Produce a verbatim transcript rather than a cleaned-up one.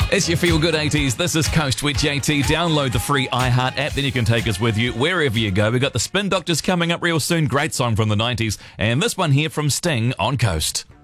It's your Feel Good eighties. This is Coast with J T. Download the free iHeart app, then you can take us with you wherever you go. We've got the Spin Doctors coming up real soon. Great song from the nineties. And this one here from Sting on Coast.